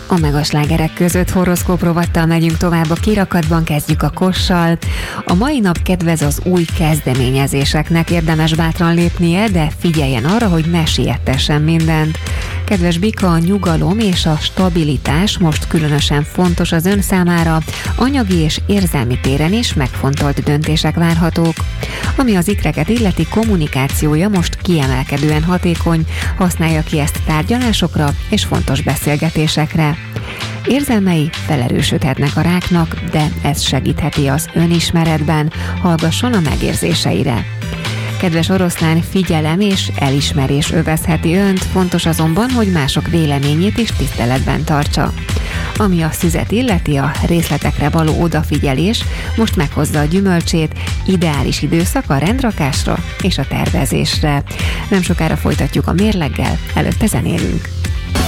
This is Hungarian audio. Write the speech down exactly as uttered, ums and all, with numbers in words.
A megaslágerek között horoszkóp rovattal megyünk tovább, a kirakatban kezdjük a kossal. A mai nap kedvez az új kezdeményezéseknek, érdemes bátran lépnie, de figyeljen arra, hogy ne siettessen mindent. Kedves Bika, a nyugalom és a stabilitás most különösen fontos az ön számára, anyagi és érzelmi téren is megfontolt döntések várhatók. Ami az ikreket illeti, kommunikációja most kiemelkedően hatékony, használja ki ezt tárgyalásokra és fontos beszélgetésekre. Érzelmei felerősödhetnek a ráknak, de ez segítheti az önismeretben, hallgasson a megérzéseire. Kedves oroszlán, figyelem és elismerés övezheti önt, fontos azonban, hogy mások véleményét is tiszteletben tartsa. Ami a szüzet illeti, a részletekre való odafigyelés most meghozza a gyümölcsét, ideális időszak a rendrakásra és a tervezésre. Nem sokára folytatjuk a mérleggel, előtte zenélünk.